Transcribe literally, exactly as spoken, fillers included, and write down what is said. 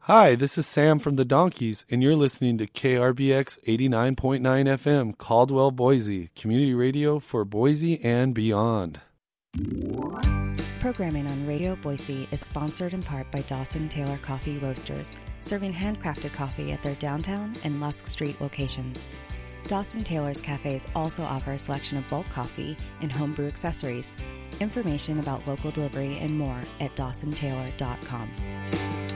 Hi, this is Sam from the Donkeys, and you're listening to K R B X eighty-nine point nine F M, Caldwell, Boise, community radio for Boise and beyond. Programming on Radio Boise is sponsored in part by Dawson Taylor Coffee Roasters, serving handcrafted coffee at their downtown and Lusk Street locations. Dawson Taylor's cafes also offer a selection of bulk coffee and homebrew accessories. Information about local delivery and more at dawson taylor dot com.